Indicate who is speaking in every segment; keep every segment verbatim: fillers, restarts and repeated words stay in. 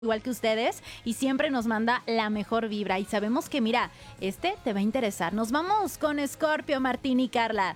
Speaker 1: igual que ustedes y siempre nos manda la mejor vibra y sabemos que mira, este te va a interesar. Nos vamos con Scorpio, Martín y Carla.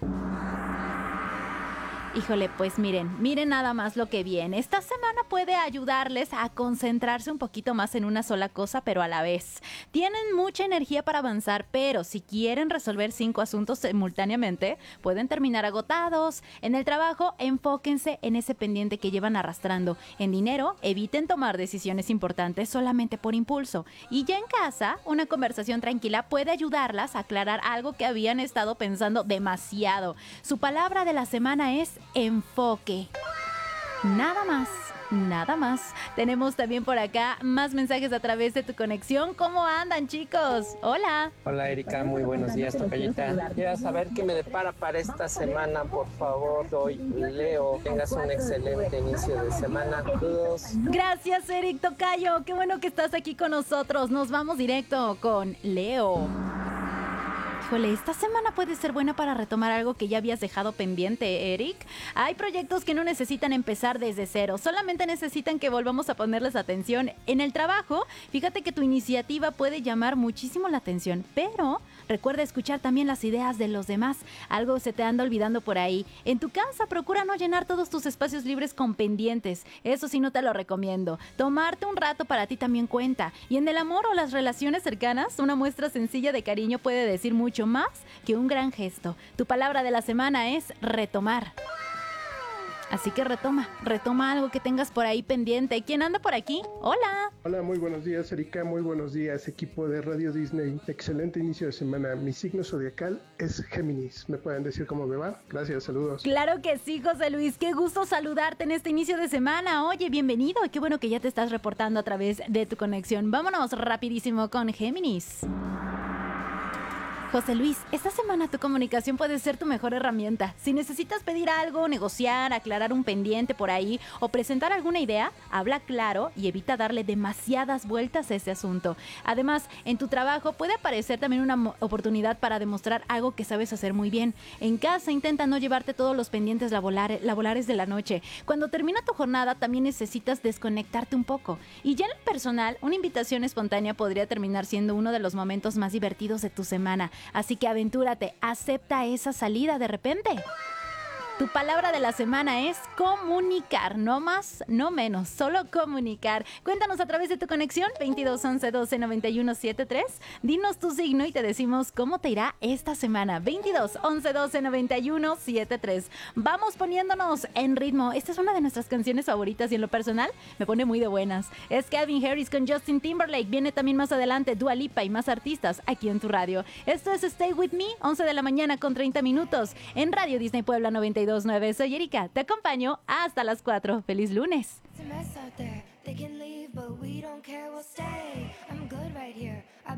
Speaker 1: Híjole, pues miren, miren nada más lo que viene. Esta semana puede ayudarles a concentrarse un poquito más en una sola cosa, pero a la vez. Tienen mucha energía para avanzar, pero si quieren resolver cinco asuntos simultáneamente, pueden terminar agotados. En el trabajo, enfóquense en ese pendiente que llevan arrastrando. En dinero, eviten tomar decisiones importantes solamente por impulso. Y ya en casa, una conversación tranquila puede ayudarlas a aclarar algo que habían estado pensando demasiado. Su palabra de la semana es enfoque. Nada más, nada más. Tenemos también por acá más mensajes a través de tu conexión. ¿Cómo andan, chicos? Hola.
Speaker 2: Hola, Erika, muy buenos días, tocallita. Quiero saber qué me depara para esta semana, por favor. Soy Leo. Tengas un excelente inicio de semana. Saludos.
Speaker 1: Gracias, Eric Tocayo. Qué bueno que estás aquí con nosotros. Nos vamos directo con Leo. Híjole, esta semana puede ser buena para retomar algo que ya habías dejado pendiente, Eric. Hay proyectos que no necesitan empezar desde cero, solamente necesitan que volvamos a ponerles atención. En el trabajo, fíjate que tu iniciativa puede llamar muchísimo la atención, pero recuerda escuchar también las ideas de los demás. Algo se te anda olvidando por ahí. En tu casa, procura no llenar todos tus espacios libres con pendientes. Eso sí no te lo recomiendo. Tomarte un rato para ti también cuenta. Y en el amor o las relaciones cercanas, una muestra sencilla de cariño puede decir mucho más que un gran gesto. Tu palabra de la semana es retomar. Así que retoma, retoma algo que tengas por ahí pendiente. ¿Quién anda por aquí? Hola.
Speaker 3: Hola, muy buenos días, Erika, muy buenos días, equipo de Radio Disney. Excelente inicio de semana. Mi signo zodiacal es Géminis. ¿Me pueden decir cómo me va? Gracias, saludos.
Speaker 1: Claro que sí, José Luis. Qué gusto saludarte en este inicio de semana. Oye, bienvenido. Qué bueno que ya te estás reportando a través de tu conexión. Vámonos rapidísimo con Géminis. José Luis, esta semana tu comunicación puede ser tu mejor herramienta. Si necesitas pedir algo, negociar, aclarar un pendiente por ahí o presentar alguna idea, habla claro y evita darle demasiadas vueltas a ese asunto. Además, en tu trabajo puede aparecer también una mo- oportunidad para demostrar algo que sabes hacer muy bien. En casa, intenta no llevarte todos los pendientes laborar- laborales de la noche. Cuando termina tu jornada, también necesitas desconectarte un poco. Y ya en lo personal, una invitación espontánea podría terminar siendo uno de los momentos más divertidos de tu semana. Así que aventúrate, acepta esa salida de repente. Tu palabra de la semana es comunicar, no más, no menos, solo comunicar. Cuéntanos a través de tu conexión veintidós once doce noventa y uno setenta y tres. Dinos tu signo y te decimos cómo te irá esta semana. veintidós once doce noventa y uno setenta y tres. Vamos poniéndonos en ritmo. Esta es una de nuestras canciones favoritas y en lo personal me pone muy de buenas. Es Calvin Harris con Justin Timberlake. Viene también más adelante Dua Lipa y más artistas aquí en tu radio. Esto es Stay With Me, once de la mañana con treinta minutos en Radio Disney Puebla noventa y dos punto nueve. Soy Erika, te acompaño hasta las cuatro. ¡Feliz lunes!
Speaker 4: It's a mess out there. They can leave, but we don't care. We'll stay. I'm good right here.